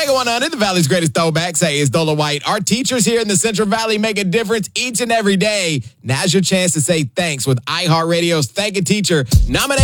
Mega 100, the Valley's greatest throwback. Say is Dola White. Our teachers here in the Central Valley make a difference each and every day. Now's your chance to say thanks with iHeartRadio's Thank a Teacher. Nominate